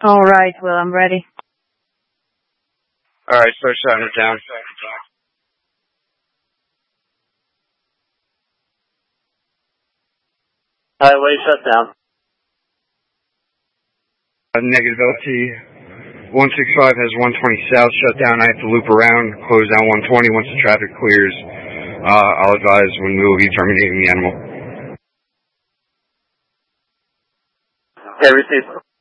All right, well, I'm ready. All right, start shutting it down. Highway shut down. Negative LT. 165 has 120 south shut down. I have to loop around, close down 120 once the traffic clears. I'll advise when we will be terminating the animal. Okay, received.